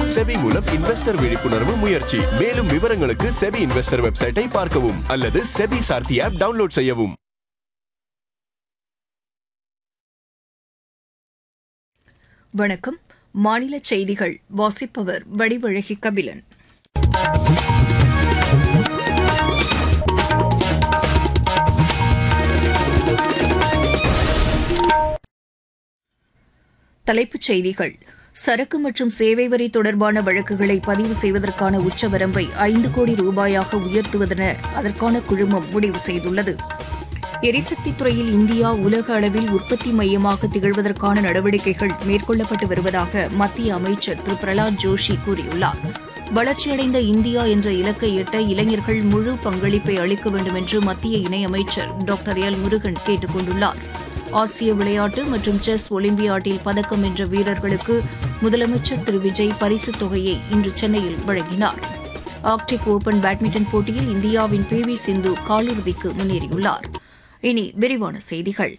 SEBI மூலம் investor விழிப்புணர்வு முயற்சி. மேலும் விவரங்களுக்கு செபி இன்வெஸ்டர் வெப்சைட்டை பார்க்கவும் அல்லது செபி சார்த்தி ஆப் டவுன்லோட் செய்யவும். வணக்கம். மாநில செய்திகள் வாசிப்பவர் வடிவழகி கபிலன். தலைப்புச் செய்திகள். சரக்கு மற்றும் சேவை வரி தொடர்பான வழக்குகளை பதிவு செய்வதற்கான உச்சவரம்பை 5 கோடி ரூபாயாக உயர்த்துவதென அதற்கான குழுமம் முடிவு செய்துள்ளது. எரிசக்தி துறையில் இந்தியா உலக அளவில் உற்பத்தி மையமாக திகழ்வதற்கான நடவடிக்கைகள் மேற்கொள்ளப்பட்டு வருவதாக மத்திய அமைச்சர் திரு பிரலாத் ஜோஷி கூறியுள்ளார். வளர்ச்சியடைந்த இந்தியா என்ற இலக்கை எட்ட இளைஞர்கள் முழு பங்களிப்பை அளிக்க வேண்டும் என்று மத்திய இணையமைச்சர் டாக்டர் எல் முருகன் கேட்டுக் கொண்டுள்ளார். ஆசிய விளையாட்டு மற்றும் செஸ் ஒலிம்பியாட்டில் பதக்கம் வென்ற வீரர்களுக்கு முதலமைச்சர் திரு விஜய் பரிசுத் தொகையை இன்று சென்னையில் வழங்கினார். ஆர்க்டிக் ஓபன் பேட்மிண்டன் போட்டியில் இந்தியாவின் பி.வி. சிந்து காலிறுதிக்கு முன்னேறியுள்ளார். இனி விரிவான செய்திகள்.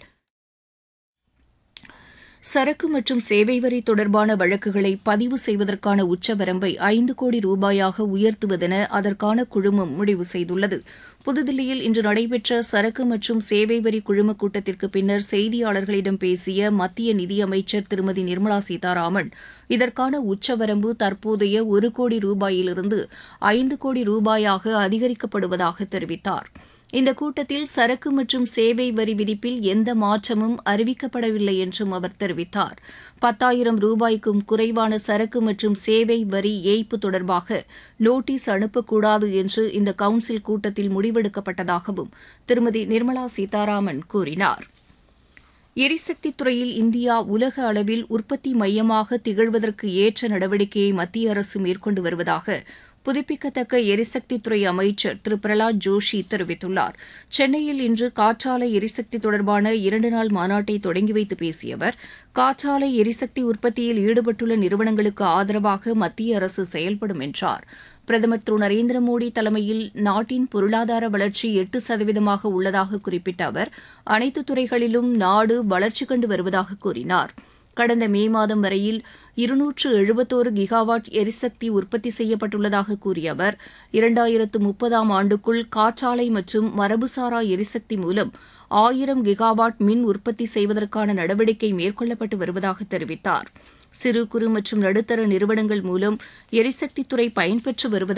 சரக்கு மற்றும் சேவை வரி தொடர்பான வழக்குகளை பதிவு செய்வதற்கான உச்சவரம்பை 5 கோடி ரூபாயாக உயர்த்துவதென அதற்கான குழுமம் முடிவு செய்துள்ளது. புதுதில்லியில் இன்று நடைபெற்ற சரக்கு மற்றும் சேவை வரி குழும கூட்டத்திற்கு பின்னர் செய்தியாளர்களிடம் பேசிய மத்திய நிதியமைச்சர் திருமதி நிர்மலா சீதாராமன், இதற்கான உச்சவரம்பு தற்போதைய 1 கோடி ரூபாயிலிருந்து 5 கோடி ரூபாயாக அதிகரிக்கப்படுவதாக தெரிவித்தார். இந்த கூட்டத்தில் சரக்கு மற்றும் சேவை வரி விதிப்பில் எந்த மாற்றமும் அறிவிக்கப்படவில்லை என்றும் அவர் தெரிவித்தார். 10,000 ரூபாய்க்கும் குறைவான சரக்கு மற்றும் சேவை வரி ஏய்ப்பு தொடர்பாக நோட்டீஸ் அனுப்பக்கூடாது என்று இந்த கவுன்சில் கூட்டத்தில் முடிவெடுக்கப்பட்டதாகவும் திருமதி நிர்மலா சீதாராமன் கூறினார். எரிசக்தி துறையில் இந்தியா உலக அளவில் உற்பத்தி மையமாக திகழ்வதற்கு ஏற்ற நடவடிக்கையை மத்திய அரசு மேற்கொண்டு வருவதாக புதுப்பிக்கத்தக்க எரிசக்தித்துறை அமைச்சர் திரு பிரலாத் ஜோஷி தெரிவித்துள்ளார். சென்னையில் இன்று காற்றாலை எரிசக்தி தொடர்பான 2 நாள் மாநாட்டை தொடங்கி வைத்து பேசிய அவர், காற்றாலை எரிசக்தி உற்பத்தியில் ஈடுபட்டுள்ள நிறுவனங்களுக்கு ஆதரவாக மத்திய அரசு செயல்படும் என்றார். பிரதமர் திரு நரேந்திர மோடி தலைமையில் நாட்டின் பொருளாதார வளர்ச்சி 8% உள்ளதாக குறிப்பிட்ட அவர், அனைத்து துறைகளிலும் நாடு வளர்ச்சி கண்டு வருவதாக கூறினார். கடந்த மே மாதம் வரையில் 271 கிகாவாட் எரிசக்தி உற்பத்தி செய்யப்பட்டுள்ளதாக கூறிய அவர், 2030ஆம் ஆண்டுக்குள் காற்றாலை மற்றும் மரபுசாரா எரிசக்தி மூலம் 1000 கிகாவாட் மின் உற்பத்தி செய்வதற்கான நடவடிக்கை மேற்கொள்ளப்பட்டு வருவதாக தெரிவித்தார். சிறு குறு மற்றும் நடுத்தர நிறுவனங்கள் மூலம் எரிசக்தித்துறை பயன்பெற்று வருவதாக